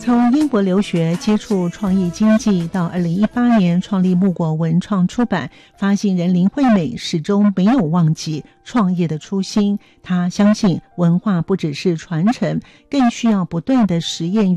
从英国留学接触创意经济到2018年创立木果文创出版，发行人林惠美始终没有忘记创业的初心。她相信文化不只是传承，更需要不断的实验